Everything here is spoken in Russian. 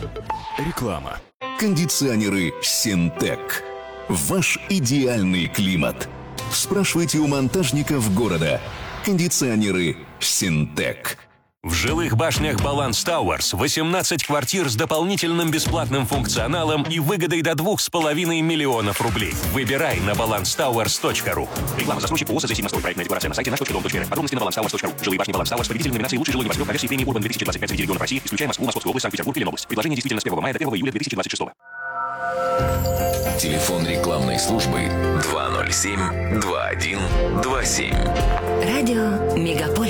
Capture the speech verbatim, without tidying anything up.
Реклама. Кондиционеры «Синтек». Ваш идеальный климат. Спрашивайте у монтажников города. Кондиционеры «Синтек». В жилых башнях Баланс Тауэрс восемнадцать квартир с дополнительным бесплатным функционалом и выгодой до двух с половиной миллионов рублей. Выбирай на баланс тауэрс точка ру. Реклама застройщик ООО «ЗСИ Московой». Проектная декларация на сайте наш точка дом точка эр. Подробности на баланс тауэрс точка ру. Жилые башни Баланс Тауэрс. Победитель номинации «Лучший жилой небоскреб» по версии премии Урбан две тысячи двадцать пять среди регионов России, исключая Москву, Московскую область, Санкт-Петербург и Ленобласть. Предложение действительно с первого мая до первого июля две тысячи двадцать шестого. Телефон рекламной службы два ноль семь два один два семь. Радио Мегаполис.